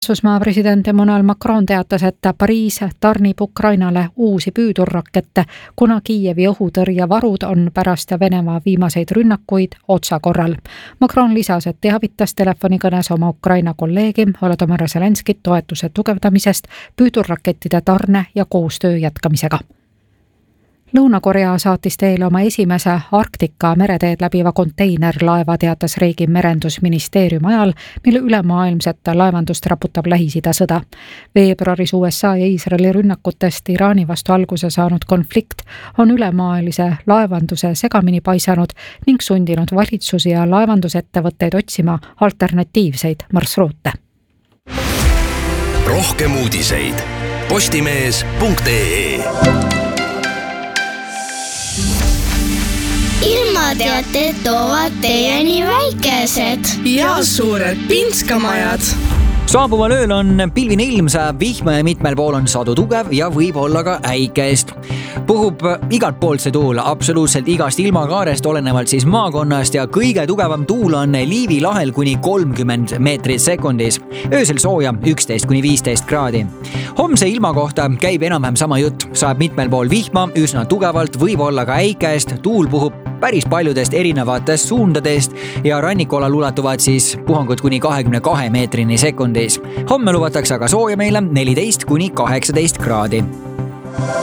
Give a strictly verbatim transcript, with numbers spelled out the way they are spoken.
Prantsusmaa president Emmanuel Macron teatas, et Pariis tarnib Ukrainale uusi püüdurrakette, kuna Kiievi õhutõrjevarud on pärast Venemaa viimaseid rünnakuid otsakorral. Macron lisas, et teavitas telefonikõnes oma Ukraina kolleegi Volodõmõr Zelenskit toetuse tugevdamisest püüdurrakettide tarne ja koostöö jätkamisega. Lõuna-Korea saatis teele oma esimese Arktika mereteed läbiva konteinerlaeva, teatas riigi merendusministeerium ajal, mille ülemaailmset laevandust raputab Lähis-Ida sõda. Veebruaris U S A ja Iisraeli rünnakutest Iraani vastu alguse saanud konflikt on ülemaailmse laevanduse segamini paisanud ning sundinud valitsusi ja laevandusettevõtteid otsima alternatiivseid marsruute. Rohkem uudiseid postimees punkt ee. Ilmateated toovad teieni väikesed ja suured pinskamajad. Saabuval ööl on pilvine ilm, sajab vihma ja mitmel pool on sadu tugev ja võib olla ka äikest. Puhub igalt poolt see tuul, absoluutselt igast ilmakaarest, olenevalt siis maakonnast ja kõige tugevam tuul on Liivi lahel kuni kolmkümmend meetrit sekundis. Öösel sooja üksteist kuni viisteist kraadi. Homse ilma kohta käib enam-vähem sama jutt, sajab mitmel pool vihma, üsna tugevalt, võib olla ka äikest, tuul puhub päris paljudest erinevatest suundadest ja rannikolal ulatuvad siis puhangud kuni kahekümne kahe meetrini sekundis. Homme lubatakse aga sooja meile neliteist kuni kaheksateist kraadi.